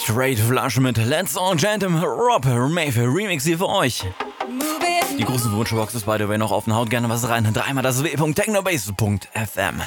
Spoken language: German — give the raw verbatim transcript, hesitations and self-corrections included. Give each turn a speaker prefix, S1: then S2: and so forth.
S1: Straight Flasche mit Let's All Gentlemen Rob Mayfield Remix hier für euch. Die große Wunschbox ist by the way noch offen. Haut gerne was rein. Dreimal das w punkt technobase punkt f m.